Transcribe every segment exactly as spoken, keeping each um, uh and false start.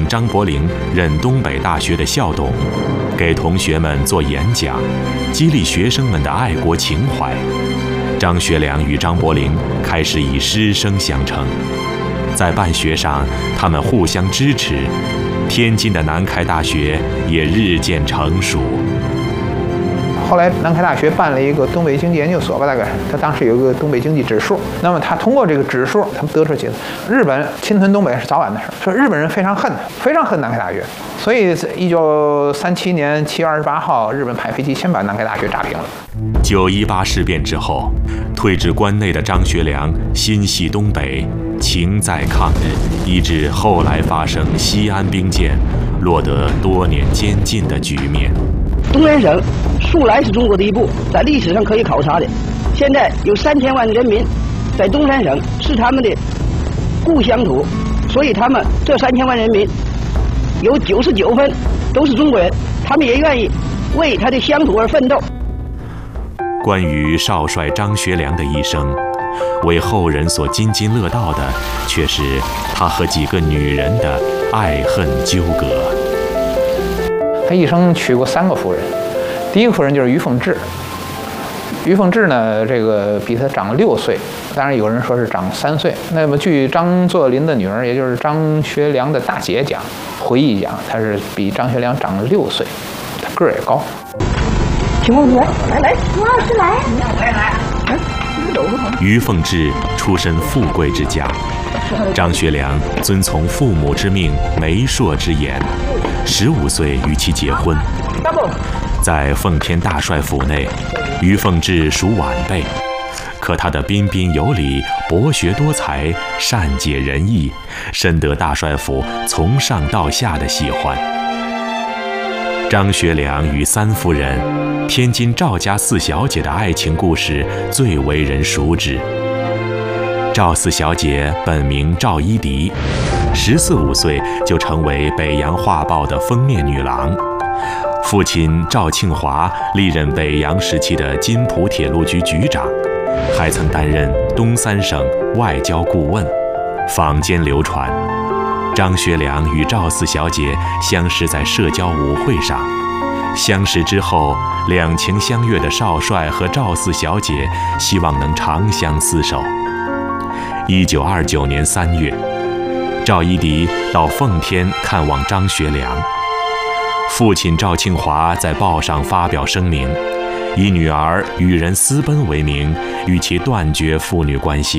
请张伯苓任东北大学的校董，给同学们做演讲，激励学生们的爱国情怀。张学良与张伯苓开始以师生相称，在办学上，他们互相支持。天津的南开大学也日渐成熟。 后来南开大学办了一个东北经济研究所吧，大概他当时有一个东北经济指数。那么他通过这个指数，他们得出结论：日本侵吞东北是早晚的事。说日本人非常恨，非常恨南开大学。所以，一九三七年七月二十八号，日本派飞机先把南开大学炸平了。 九一八事变之后，退至关内的张学良心系东北，情在抗日，以致后来发生西安兵变，落得多年监禁的局面。 东三省素来是中国的一部，在历史上可以考察的。现在有三千万人民在东三省是他们的故乡土，所以他们这三千万人民有九十九分都是中国人，他们也愿意为他的乡土而奋斗。 关于少帅张学良的一生，为后人所津津乐道的，却是他和几个女人的爱恨纠葛。 他一生娶过三个夫人，第一个夫人就是于凤至。于凤至呢，这个比他长六岁，当然有人说是长三岁。那么据张作霖的女儿，也就是张学良的大姐讲，回忆讲，她是比张学良长了六岁，她个儿也高。 请问我来来， 王老师来， 来来，来， 于凤至出身富贵之家，张学良遵从父母之命、媒妁之言，十五岁与其结婚。在奉天大帅府内，于凤至属晚辈，可他的彬彬有礼、博学多才、善解人意，深得大帅府从上到下的喜欢。张学良与三夫人，天津赵家四小姐的爱情故事最为人熟知。赵四小姐本名赵一荻，十四五岁就成为北洋画报的封面女郎。父亲赵庆华历任北洋时期的津浦铁路局局长，还曾担任东三省外交顾问。坊间流传，张学良与赵四小姐相识在社交舞会上，相识之后，两情相悦的少帅和赵四小姐希望能长相厮守。一九二九年三月，赵一荻到奉天看望张学良，父亲赵庆华在报上发表声明，以女儿与人私奔为名，与其断绝父女关系。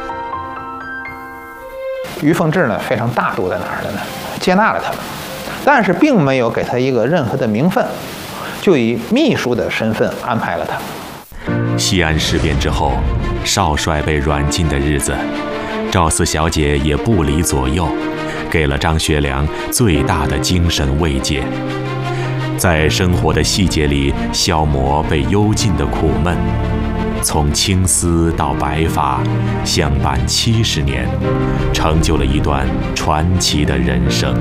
于凤至呢，非常大度在哪儿的呢？接纳了他们，但是并没有给他一个任何的名分，就以秘书的身份安排了他。 西安事变之后，少帅被软禁的日子，赵四小姐也不离左右，给了张学良最大的精神慰藉，在生活的细节里消磨被幽禁的苦闷。从青丝到白发，相伴七十年，成就了一段传奇的人生。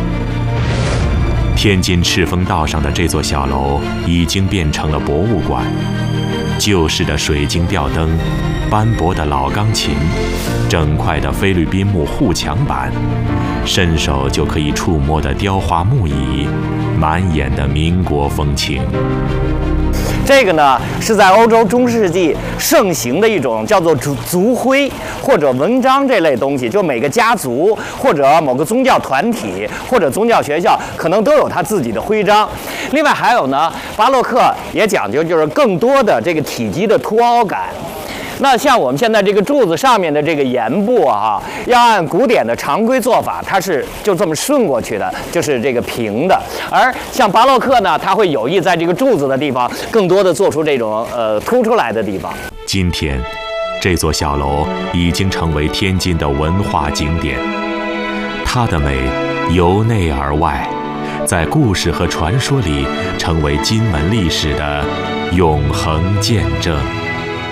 天津赤峰道上的这座小楼已经变成了博物馆，旧式的水晶吊灯，斑驳的老钢琴，整块的菲律宾木护墙板，伸手就可以触摸的雕花木椅，满眼的民国风情。 这个呢，是在欧洲中世纪盛行的一种叫做族族徽或者文章这类东西，就每个家族或者某个宗教团体或者宗教学校可能都有他自己的徽章。另外还有呢，巴洛克也讲究就是更多的这个体积的凸凹感。那像我们现在这个柱子上面的这个檐部啊，要按古典的常规做法，它是就这么顺过去的，就是这个平的。而像巴洛克呢，它会有意在这个柱子的地方，更多的做出这种呃凸出来的地方。 今天，这座小楼已经成为天津的文化景点，它的美由内而外，在故事和传说里成为金门历史的永恒见证。